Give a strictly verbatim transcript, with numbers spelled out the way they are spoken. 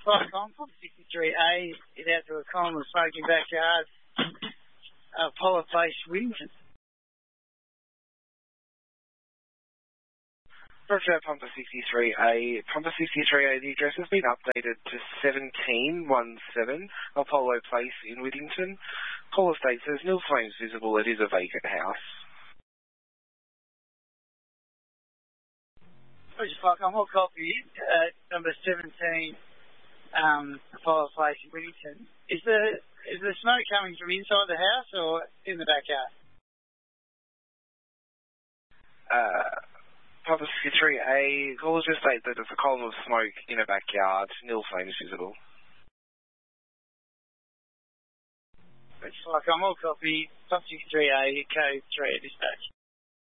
Flight com, sixty-three A is out to a column of smoking backyard. Uh, Apollo Place, Whittington. Roger, Pumper sixty-three A. Pumper sixty-three A, the address has been updated to seventeen seventeen Apollo Place in Whittington. Caller state says nil flames visible. It is a vacant house. Roger, Flight com, what copy? Uh, number seventeen, um, Apollo Place in Whittington. Is the, is the smoke coming from inside the house or in the backyard? Uh... Pumper sixty-three A, callers just state that there's a column of smoke in a backyard, nil flames visible. It's like I'm all copy, Pumper sixty-three A, code three at dispatch.